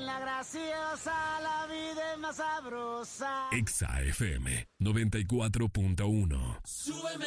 la graciosa, la vida es más sabrosa. Exa FM 94.1. Súbeme